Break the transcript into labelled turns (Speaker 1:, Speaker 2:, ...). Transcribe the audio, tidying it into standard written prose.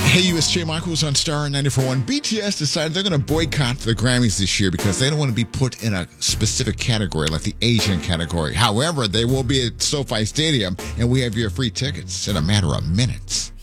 Speaker 1: Hey, you, it's Jay Michaels on Star 94.1. BTS decided they're going to boycott the Grammys this year because they don't want to be put in a specific category, like the Asian category. However, they will be at SoFi Stadium, and we have your free tickets in a matter of minutes.